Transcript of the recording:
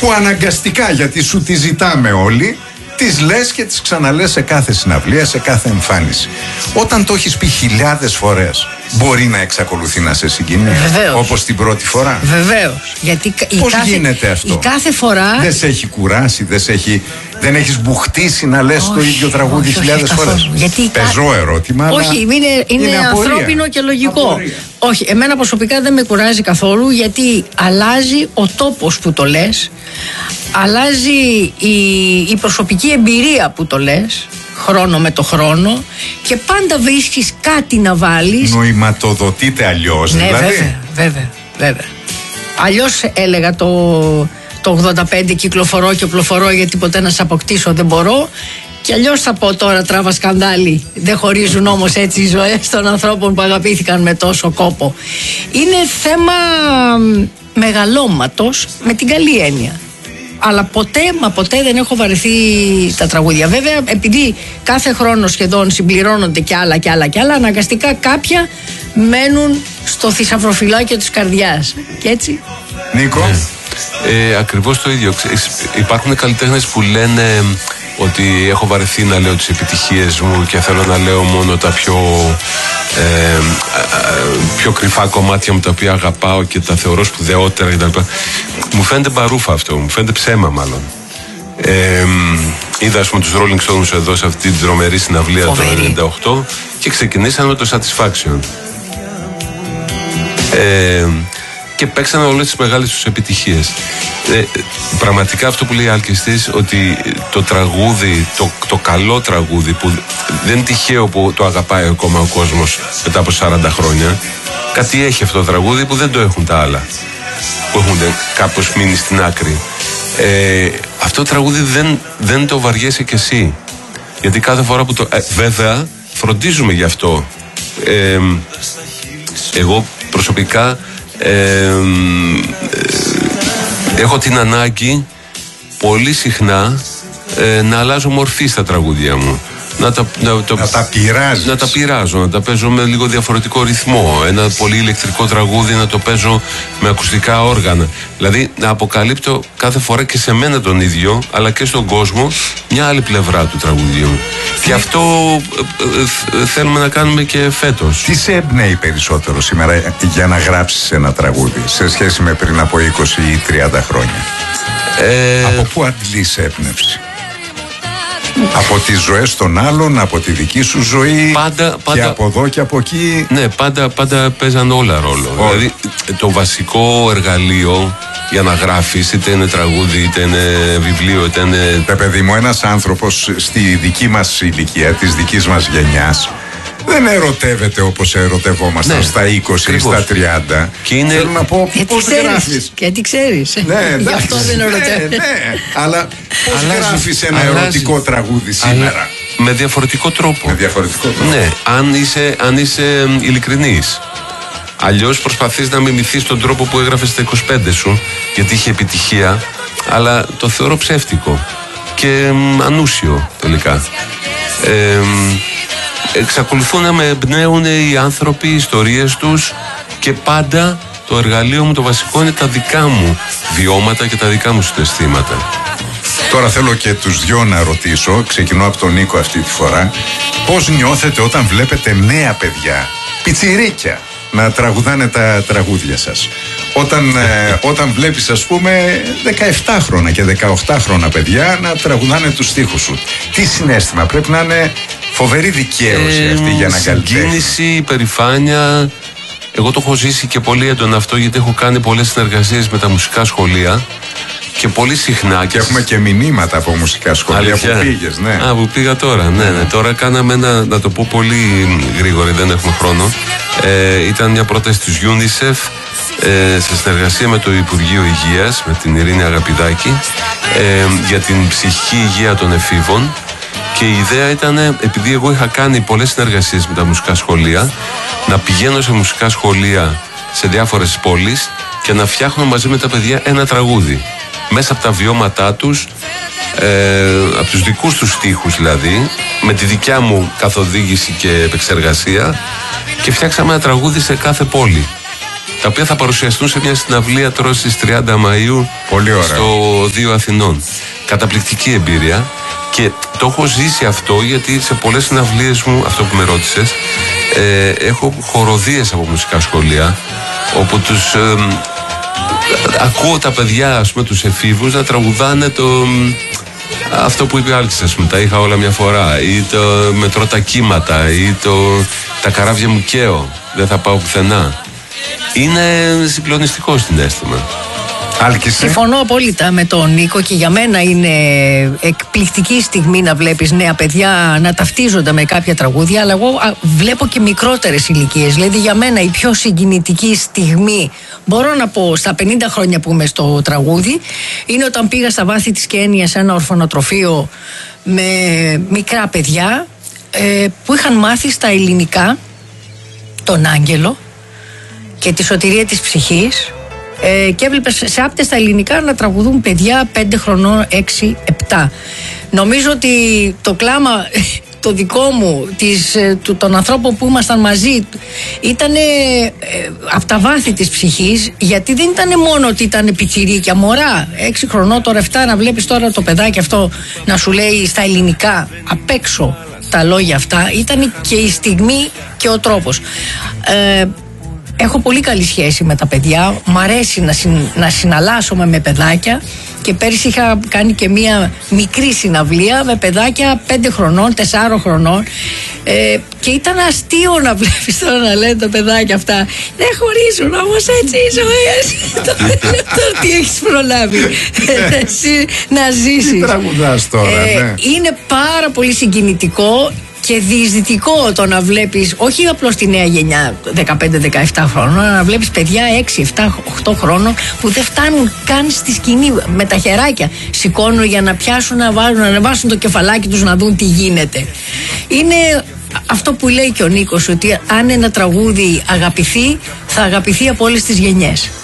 που αναγκαστικά, γιατί σου τη ζητάμε όλοι, τις λες και τις ξαναλες σε κάθε συναυλία, σε κάθε εμφάνιση. Όταν το έχεις πει χιλιάδες φορές, μπορεί να εξακολουθεί να σε συγκινεί? Όπως την πρώτη φορά. Βεβαίως. Γιατί πώς γίνεται αυτό? Η κάθε φορά. Δεν σε έχει κουράσει, δεν έχεις μπουχτίσει να λες το ίδιο τραγούδι χιλιάδες φορές? Πεζό ερώτημα. Όχι, είναι ανθρώπινο και λογικό. Απορία. Όχι, εμένα προσωπικά δεν με κουράζει καθόλου, γιατί αλλάζει ο τόπος που το λες, αλλάζει η προσωπική εμπειρία που το λες, χρόνο με το χρόνο, και πάντα βρίσκεις κάτι να βάλεις. Νοηματοδοτείται αλλιώς, ναι, δηλαδή. Βέβαια. Αλλιώς έλεγα το 85 κυκλοφορώ και οπλοφορώ, γιατί ποτέ να σε αποκτήσω δεν μπορώ. Και αλλιώς θα πω τώρα, τράβα σκανδάλι. Δεν χωρίζουν όμως έτσι οι ζωές των ανθρώπων που αγαπήθηκαν με τόσο κόπο. Είναι θέμα μεγαλώματος, με την καλή έννοια. Αλλά ποτέ δεν έχω βαρεθεί τα τραγούδια. Βέβαια, επειδή κάθε χρόνο σχεδόν συμπληρώνονται κι άλλα, αναγκαστικά κάποια μένουν στο θησαυροφυλάκιο της καρδιάς. Και έτσι. Νίκο. Ακριβώς το ίδιο. Υπάρχουν καλλιτέχνες που λένε ότι έχω βαρεθεί να λέω τις επιτυχίες μου και θέλω να λέω μόνο τα πιο κρυφά κομμάτια μου, τα οποία αγαπάω και τα θεωρώ σπουδαιότερα κτλ. Μου φαίνεται μπαρούφα αυτό, μου φαίνεται ψέμα μάλλον. Είδα, ας πούμε, τους Rolling Stones εδώ σε αυτή την τρομερή συναυλία το 1998 και ξεκινήσαμε με το Satisfaction. Και παίξαν όλες τις μεγάλες τους επιτυχίες. Πραγματικά αυτό που λέει η Άλκης, ότι το τραγούδι, το καλό τραγούδι, που δεν είναι τυχαίο που το αγαπάει ακόμα ο κόσμος μετά από 40 χρόνια, κάτι έχει αυτό το τραγούδι που δεν το έχουν τα άλλα, που έχουν κάπως μείνει στην άκρη. Αυτό το τραγούδι δεν το βαριέσαι κι εσύ, γιατί κάθε φορά που το... βέβαια φροντίζουμε γι' αυτό. Εγώ προσωπικά έχω την ανάγκη πολύ συχνά να αλλάζω μορφή στα τραγούδια μου. Να τα πειράζω, να τα παίζω με λίγο διαφορετικό ρυθμό. Ένα πολύ ηλεκτρικό τραγούδι να το παίζω με ακουστικά όργανα. Δηλαδή να αποκαλύπτω κάθε φορά και σε μένα τον ίδιο, αλλά και στον κόσμο, μια άλλη πλευρά του τραγουδιού. Και αυτό θέλουμε να κάνουμε και φέτος. Τι σε εμπνέει περισσότερο σήμερα για να γράψεις ένα τραγούδι, σε σχέση με πριν από 20 ή 30 χρόνια? Από πού αντλείς έμπνευση? Από τις ζωές των άλλων, από τη δική σου ζωή, πάντα, και από εδώ και από εκεί? Ναι, πάντα παίζαν όλα ρόλο. Δηλαδή το βασικό εργαλείο για να γράφεις, είτε είναι τραγούδι, είτε είναι βιβλίο, είτε είναι... Παιδί μου, ένας άνθρωπος στη δική μας ηλικία, της δικής μας γενιάς, δεν ερωτεύεται όπως ερωτευόμασταν στα 20 ή στα 30. Και είναι... Θέλω να πω, πώς γράφεις? Γιατί ξέρεις. Ναι, γι' αυτό δεν ερωτεύεται. Ναι, αλλά πώς γράφεις ένα ερωτικό τραγούδι σήμερα? Με διαφορετικό τρόπο. Με διαφορετικό τρόπο. Ναι, αν είσαι ειλικρινής. Αλλιώς προσπαθείς να μιμηθείς τον τρόπο που έγραφες στα 25 σου, γιατί είχε επιτυχία, αλλά το θεωρώ ψεύτικο και ανούσιο τελικά. Εξακολουθούν να με εμπνέουν οι άνθρωποι, οι ιστορίες τους, και πάντα το εργαλείο μου το βασικό είναι τα δικά μου βιώματα και τα δικά μου συναισθήματα. Τώρα θέλω και τους δυο να ρωτήσω, ξεκινώ από τον Νίκο αυτή τη φορά, πώς νιώθετε όταν βλέπετε νέα παιδιά, πιτσιρίκια, να τραγουδάνε τα τραγούδια σας? Όταν βλέπεις, ας πούμε, 17χρονα και 18χρονα παιδιά να τραγουδάνε τους στίχους σου, τι συναίσθημα? Πρέπει να είναι φοβερή δικαίωση αυτή για να καλλιτέχνη. Συγκίνηση, υπερηφάνεια. Εγώ το έχω ζήσει και πολύ έντονα αυτό, γιατί έχω κάνει πολλές συνεργασίες με τα μουσικά σχολεία και πολύ συχνά. Και έχουμε και μηνύματα από μουσικά σχολεία. Αλήθεια? Που πήγες, ναι. Που πήγα τώρα, ναι. Τώρα κάναμε να το πω πολύ γρήγορα, δεν έχουμε χρόνο. Ήταν μια πρόταση της UNICEF σε συνεργασία με το Υπουργείο Υγείας, με την Ειρήνη Αγαπηδάκη, για την ψυχική υγεία των εφήβων. Και η ιδέα ήταν, επειδή εγώ είχα κάνει πολλές συνεργασίες με τα μουσικά σχολεία, να πηγαίνω σε μουσικά σχολεία σε διάφορες πόλεις και να φτιάχνω μαζί με τα παιδιά ένα τραγούδι. Μέσα από τα βιώματά τους, από τους δικούς τους στίχους δηλαδή, με τη δικιά μου καθοδήγηση και επεξεργασία, και φτιάξαμε ένα τραγούδι σε κάθε πόλη. τα οποία θα παρουσιαστούν σε μια συναυλία τώρα στις 30 Μαΐου στο Δίο Αθηνών. Καταπληκτική εμπειρία και το έχω ζήσει αυτό, γιατί σε πολλές συναυλίες μου, αυτό που με ρώτησες, έχω χοροδίες από μουσικά σχολεία, όπου τους ακούω τα παιδιά, ας πούμε, τους εφήβους να τραγουδάνε αυτό που είπε ο Άλκης, ας πούμε, τα είχα όλα μια φορά, ή το μετρώ τα κύματα, ή τα καράβια μου καίω, δεν θα πάω πουθενά. Είναι συγκλονιστικό συναίσθημα. Συμφωνώ απόλυτα με τον Νίκο και για μένα είναι εκπληκτική στιγμή να βλέπεις νέα παιδιά να ταυτίζονται με κάποια τραγούδια, αλλά εγώ βλέπω και μικρότερες ηλικίες. Δηλαδή για μένα η πιο συγκινητική στιγμή, μπορώ να πω στα 50 χρόνια που είμαι στο τραγούδι, είναι όταν πήγα στα βάθη της Κένιας σε ένα ορφανοτροφείο με μικρά παιδιά που είχαν μάθει στα ελληνικά τον Άγγελο και τη σωτηρία της ψυχής. Και έβλεπες σε άπτες στα ελληνικά να τραγουδούν παιδιά 5 χρονών, 6, 7. Νομίζω ότι το κλάμα το δικό μου, των ανθρώπων που ήμασταν μαζί, ήταν από τα βάθη της ψυχής, γιατί δεν ήταν μόνο ότι ήταν πιτσιρίκια, μωρά, 6 χρονών, τώρα 7, να βλέπεις τώρα το παιδάκι αυτό να σου λέει στα ελληνικά απ' έξω τα λόγια αυτά. Ήταν και η στιγμή και ο τρόπος. Έχω πολύ καλή σχέση με τα παιδιά. Μ' αρέσει να συναλλάσσομαι με παιδάκια. Και πέρυσι είχα κάνει και μία μικρή συναυλία με παιδάκια 5 χρονών, 4 χρονών. Και ήταν αστείο να βλέπεις τώρα να λένε τα παιδάκια αυτά. Δεν χωρίζουν όμως, έτσι οι ζωές. Τώρα τι έχεις προλάβει να ζήσεις. Τι τραγουδάς τώρα, ναι. Είναι πάρα πολύ συγκινητικό και διεισδυτικό το να βλέπεις όχι απλώς τη νέα γενιά 15-17 χρόνων, αλλά να βλέπεις παιδιά 6, 7, 8 χρόνων που δεν φτάνουν καν στη σκηνή, με τα χεράκια σηκώνουν για να πιάσουν, να ανεβάσουν το κεφαλάκι τους να δουν τι γίνεται. Είναι αυτό που λέει και ο Νίκος, ότι αν ένα τραγούδι αγαπηθεί, θα αγαπηθεί από όλες τις γενιές.